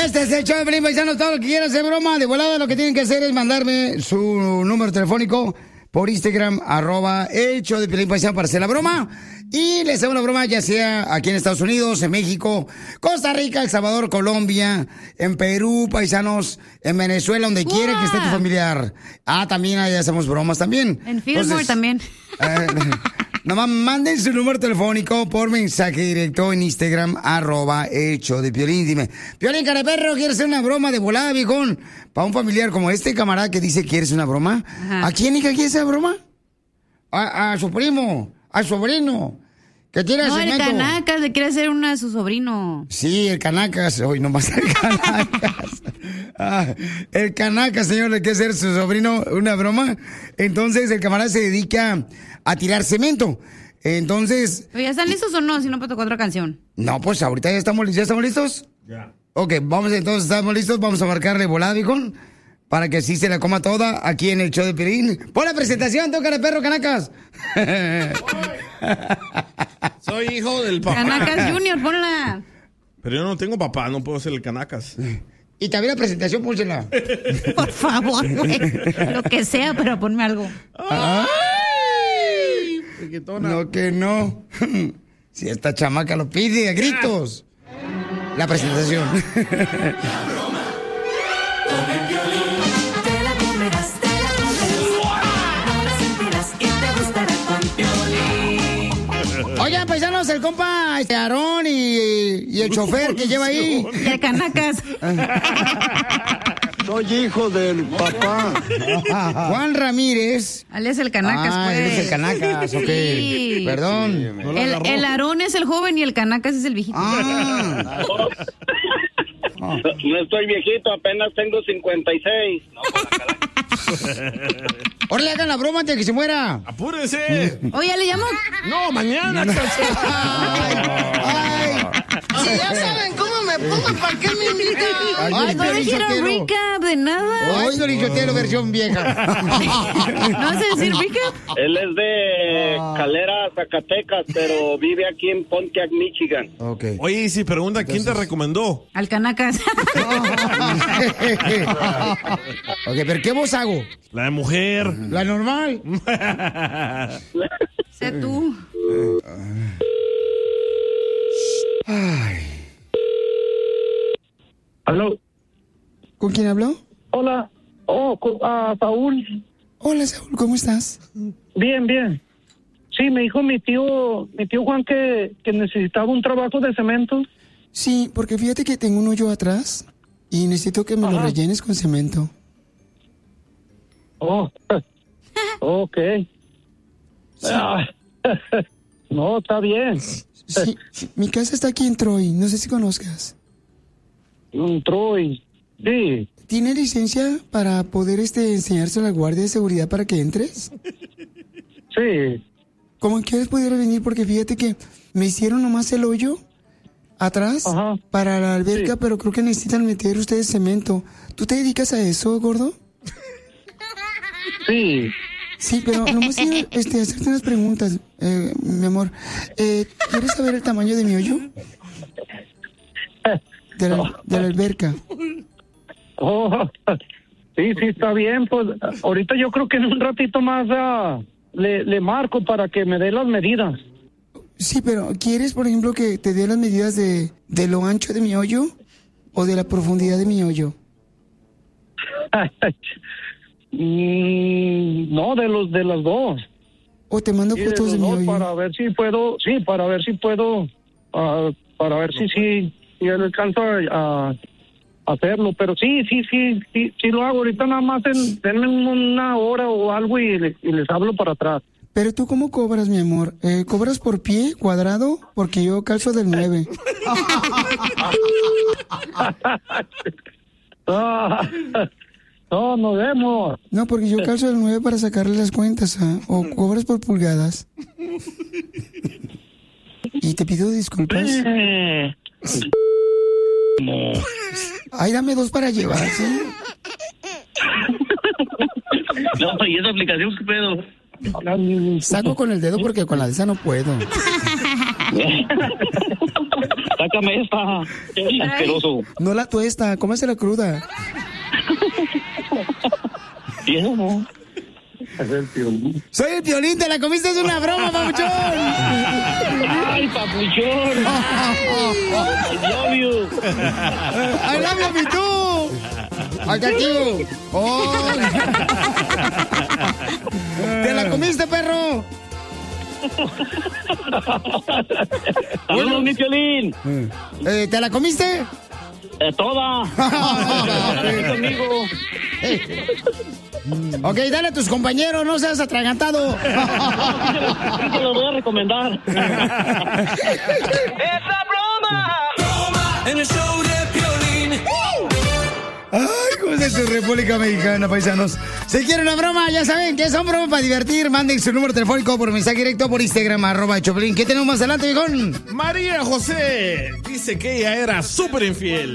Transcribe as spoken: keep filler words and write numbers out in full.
Este es el show de Piolín, paisanos. Todo lo que quieran hacer broma, de volada lo que tienen que hacer es mandarme su número telefónico por Instagram, arroba el show de Piolín, paisano, para hacer la broma. Y les hago la broma ya sea aquí en Estados Unidos, en México, Costa Rica, El Salvador, Colombia, en Perú, paisanos, en Venezuela, donde ¡Wow! quiera que esté tu familiar. Ah, también ahí hacemos bromas también. En Fillmore también. Eh, nomás manden su número telefónico por mensaje directo en Instagram, arroba el show de Piolín. Dime, Piolín, careperro, ¿quieres hacer una broma de volada, viejón? Para un familiar como este camarada que dice, ¿quieres una broma? Ajá. ¿A quién, hija, quieres hacer broma? A, a su primo, a su sobrino, que tiene No, el cemento. Canacas le quiere hacer una a su sobrino. Sí, el Canacas, hoy nomás el Canacas. Ah, el Canacas, señor, le quiere hacer a su sobrino una broma. Entonces el camarada se dedica a tirar cemento. Entonces... ¿Ya están listos o no? Si no, pues tocó otra canción. No, pues ahorita ya estamos, ¿ya estamos listos? Ya. Ok, vamos entonces, estamos listos, vamos a marcarle volada, viejón, para que así se la coma toda aquí en el show de Piolín. Pon la presentación, tú, cara de perro, Canacas. Soy hijo del papá. Canacas Junior, ponla. Pero yo no tengo papá, no puedo ser el Canacas. Y también la presentación, pónsela. Por favor, güey. Lo que sea, pero ponme algo. Ay, no, que no. Si esta chamaca lo pide a gritos. La presentación. Oigan, paisanos, el compa este Aarón y, y el chofer que lleva ahí. Y el Canacas. Soy hijo del papá. Juan Ramírez. Alias el Canacas, Ah, pues. él es el Canacas, ok. Sí. Perdón. Sí, no lo El, agarró. el Aarón es el joven y el Canacas es el viejito. Ah. No estoy viejito, apenas tengo cincuenta y seis. No, por la cara. Ahora le hagan la broma antes de que se muera. ¡Apúrense! Oye, ¿le llamo? No, mañana. Ay, ay. Si ya saben cómo me pongo, ¿para qué me invitan? Ay, Ay, no me Piolín dijeron Sotelo. recap de nada. Ay, Piolín Sotelo, versión vieja. ¿No vas a decir recap? Él es de Calera, Zacatecas, pero vive aquí en Pontiac, Michigan. Ok. Oye, y si pregunta, ¿quién te recomendó? Al Canacas. Ok, pero ¿qué voz hago? La de mujer. La normal. Sé tú. Ay. ¿Aló? ¿Con quién habló? Hola. Oh, co- ah, Saúl. Hola, Saúl, ¿cómo estás? Bien, bien. Sí, me dijo mi tío, mi tío Juan que, que necesitaba un trabajo de cemento. Sí, porque fíjate que tengo un hoyo atrás y necesito que me lo Ajá. rellenes con cemento. Oh, ok. Ah, no, está bien. Sí, mi casa está aquí en Troy, no sé si conozcas. Un Troy. Sí. ¿Tiene licencia para poder este enseñarse a la guardia de seguridad para que entres? Sí. ¿Cómo quieres poder venir? Porque fíjate que me hicieron nomás el hoyo atrás Ajá. para la alberca, Sí. pero creo que necesitan meter ustedes cemento. ¿Tú te dedicas a eso, gordo? Sí. Sí, pero nomás quiero este, hacerte unas preguntas, eh, mi amor. Eh, ¿Quieres saber el tamaño de mi hoyo? De la, de la alberca. Oh, sí, sí, está bien. Pues ahorita yo creo que en un ratito más ah, le, le marco para que me dé las medidas. Sí, pero ¿quieres, por ejemplo, que te dé las medidas de, de lo ancho de mi hoyo o de la profundidad de mi hoyo? Mm, no, de los de las dos. ¿O te mando Sí, de fotos los de mi dos hoyo? para ver si puedo, sí, para ver si puedo, ah, para ver si sí, si él alcanza a, a hacerlo. Pero sí, sí, sí, sí, sí lo hago. Ahorita nada más en, denme una hora o algo y, le- y les hablo para atrás. Pero tú, ¿cómo cobras, mi amor? Eh, ¿Cobras por pie, cuadrado? Porque yo calzo del nueve. Ah, no, nos vemos. No, porque yo calzo del nueve para sacarle las cuentas, ¿ah? O cobras por pulgadas. Y te pido disculpas. Eh, Ay, dame dos para llevar, ¿sí? No, ¿y esa aplicación qué pedo? Saco con el dedo porque con la de esa no puedo. sácame esta. Asqueroso. No la tuesta, cómese la cruda. Viejo. Es el Piolín. Soy el Piolín, te la comiste, es una broma, papuchón. Ay, papuchón. I love you. I love you, me too. Ay, tío. Oh. ¿Te la comiste, perro? Saludos, mi Piolín. Eh, ¿Te la comiste? Eh, toda. Aquí conmigo. Ok, dale a tus compañeros, no seas atragantado. Sí, te lo voy a recomendar. ¡Esa broma! ¡Broma en el show de Piolín! Ay, hijos de tu República Mexicana, paisanos. Si quieren una broma, ya saben que son bromas para divertir. Manden su número telefónico por mensaje directo por Instagram, arroba Choplin. ¿Qué tenemos más adelante, viejón? María José dice que ella era súper infiel.